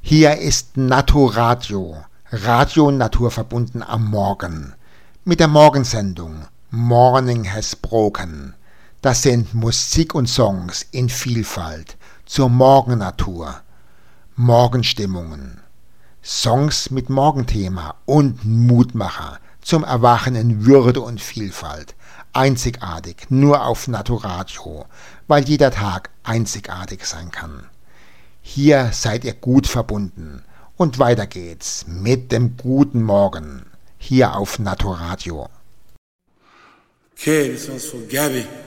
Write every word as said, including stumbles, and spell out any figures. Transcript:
Hier ist Naturadio, Radio naturverbunden am Morgen, mit der Morgensendung Morning Has Broken. Das sind Musik und Songs in Vielfalt zur Morgennatur, Morgenstimmungen, Songs mit Morgenthema und Mutmacher zum Erwachen in Würde und Vielfalt. Einzigartig, nur auf Naturadio, weil jeder Tag einzigartig sein kann. Hier seid ihr gut verbunden und weiter geht's mit dem guten Morgen hier auf Naturadio. Okay, this one's for Gabby.